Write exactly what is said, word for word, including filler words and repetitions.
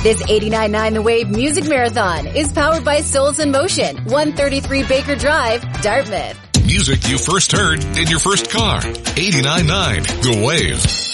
This eighty-nine point nine The Wave Music Marathon is powered by Souls in Motion, one thirty-three Baker Drive, Dartmouth. Music you first heard in your first car. eighty-nine point nine The Wave.